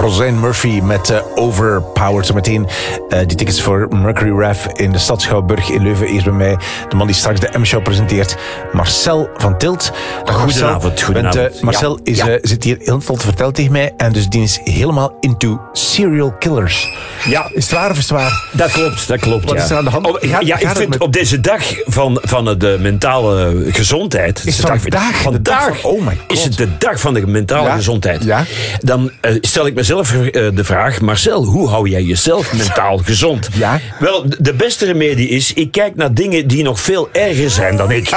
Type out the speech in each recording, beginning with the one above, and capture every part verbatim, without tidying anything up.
Rosanne Murphy met uh, Overpowered. Zometeen uh, die tickets voor Mercury Rev in de Stad Schouwburg in Leuven. Eerst bij mij de man die straks de M-show presenteert, Marcel van Tilt. Goedenavond. Goedenavond. Uh, Marcel ja. Is, uh, zit hier heel veel te vertellen tegen mij en dus die is helemaal into serial killers. Ja. Is het waar of is het waar? Dat klopt, dat klopt. Wat ja. is er aan de hand? Oh, ja, ja, ik vind met... op deze dag van, van de mentale gezondheid... Is de vandaag, dag, vandaag de dag van, oh my God. is het de dag van de mentale ja? gezondheid. Ja? Dan uh, stel ik mezelf uh, de vraag... Marcel, hoe hou jij jezelf mentaal gezond? Ja? Wel, de beste remedie is... ik kijk naar dingen die nog veel erger zijn dan ik.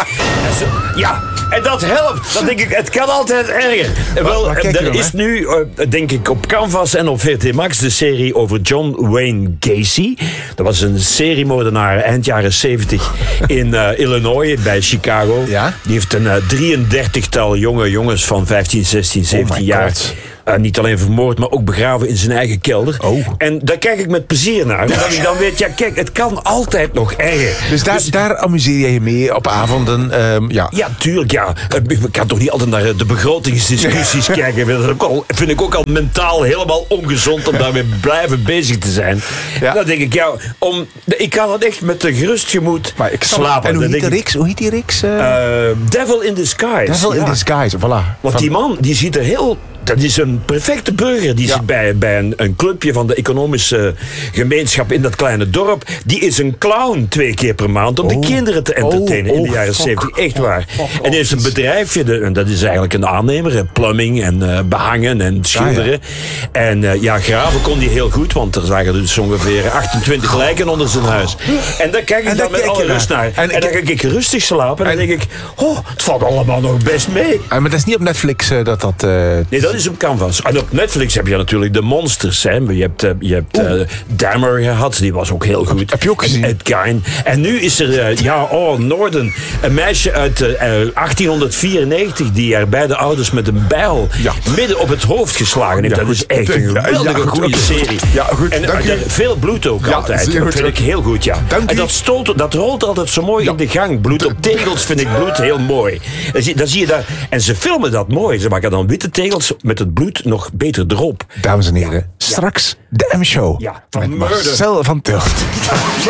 Ja, en dat helpt. Dan denk ik, het kan altijd erger. Wat, Wel, wat er dan, is nu, uh, denk ik, op Canvas en op V T Max... de serie over John Wayne Gacy. Dat was een seriemoordenaar eind jaren zeventig in uh, Illinois, bij Chicago. Ja? Die heeft een uh, drieëndertigtal jonge jongens van vijftien, zestien, zeventien oh jaar... God. Uh, niet alleen vermoord, maar ook begraven in zijn eigen kelder. Oh. En daar kijk ik met plezier naar. Omdat ik dan weet, ja kijk, het kan altijd nog erger. Dus daar, dus, daar amuseer jij je mee op avonden? Um, ja. ja, tuurlijk, ja. Ik kan toch niet altijd naar de begrotingsdiscussies kijken. Dat ook al, vind ik ook al mentaal helemaal ongezond om daarmee blijven bezig te zijn. Ja. Dan denk ik, ja, om, ik kan dat echt met een gerust gemoed maar ik slapen. En hoe heet, heet die reeks? Hoe heet die reeks? Uh... Uh, Devil in Disguise. Devil ja. in Disguise, voilà. Want Van... die man, die ziet er heel... Dat is een perfecte burger. Die ja. zit bij, bij een, een clubje van de economische gemeenschap in dat kleine dorp. Die is een clown twee keer per maand om oh. de kinderen te entertainen oh, oh, in de jaren zeventig. Echt waar. Oh, oh, oh, en hij heeft een bedrijfje, de, en dat is eigenlijk een aannemer. Plumbing en uh, behangen en schilderen. Ja, ja. En uh, ja, graven kon hij heel goed, want er zagen dus ongeveer achtentwintig lijken onder zijn huis. En daar kijk ik en dan met alle rust naar. En, en dan ga ik rustig slapen en dan denk ik, oh, het valt allemaal nog best mee. Maar dat is niet op Netflix uh, dat dat... Uh, nee, dat is op Canvas. En op Netflix heb je natuurlijk de monsters. Hè. Je hebt, uh, je hebt uh, Dahmer gehad, die was ook heel goed. Heb je ook gezien? Ed Gein. En nu is er, uh, ja, oh, Norden. Een meisje uit uh, achttienhonderdvierennegentig die haar beide ouders met een bijl ja. midden op het hoofd geslagen heeft. Ja, dat is echt een geweldige ja, ja, goede serie. Ja, goed, en uh, veel bloed ook ja, altijd. Dat vind ik heel goed, ja. Dank en dat, stoot, dat rolt altijd zo mooi ja. in de gang. Bloed op tegels vind ik bloed heel mooi. Dan zie, dan zie je daar. En ze filmen dat mooi. Ze maken dan witte tegels met het bloed nog beter erop. Dames en heren, straks de M-show. Ja, met Marcel van Tilt.